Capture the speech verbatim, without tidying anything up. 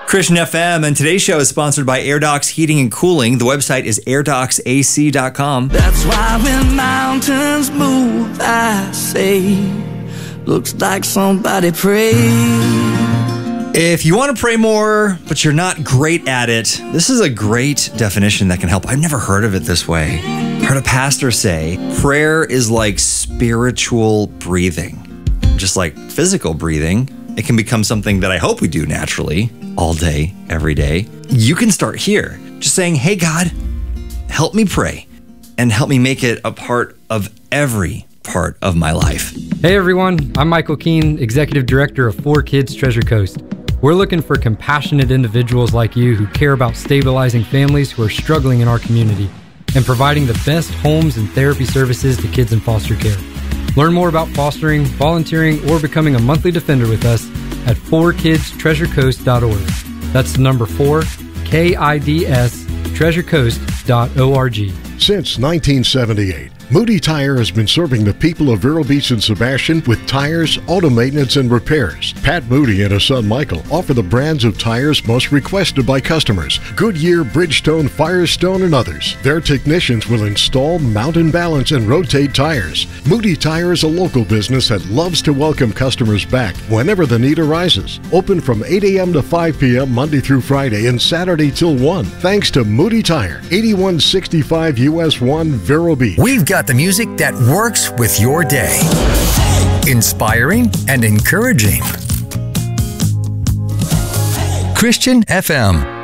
Christian F M, and today's show is sponsored by AirDocs Heating and Cooling. The website is air docs a c dot com. That's why when mountains move, I say, looks like somebody prayed. If you want to pray more, but you're not great at it, this is a great definition that can help. I've never heard of it this way. I heard a pastor say, prayer is like spiritual breathing. Just like physical breathing, it can become something that I hope we do naturally, all day, every day. You can start here, just saying, hey, God, help me pray and help me make it a part of every part of my life. Hey, everyone. I'm Michael Keene, Executive Director of four Kids Treasure Coast. We're looking for compassionate individuals like you who care about stabilizing families who are struggling in our community and providing the best homes and therapy services to kids in foster care. Learn more about fostering, volunteering, or becoming a monthly defender with us at four kids treasure coast dot org. That's the number four, K I D S, treasure coast dot org. Since nineteen seventy-eight, Moody Tire has been serving the people of Vero Beach and Sebastian with tires, auto maintenance, and repairs. Pat Moody and his son Michael offer the brands of tires most requested by customers: Goodyear, Bridgestone, Firestone, and others. Their technicians will install, mount and balance, and rotate tires. Moody Tire is a local business that loves to welcome customers back whenever the need arises. Open from eight a.m. to five p.m. Monday through Friday and Saturday till one. Thanks to Moody Tire, eighty-one sixty-five U S one, Vero Beach. We've got the music that works with your day. Inspiring and encouraging. Christian F M.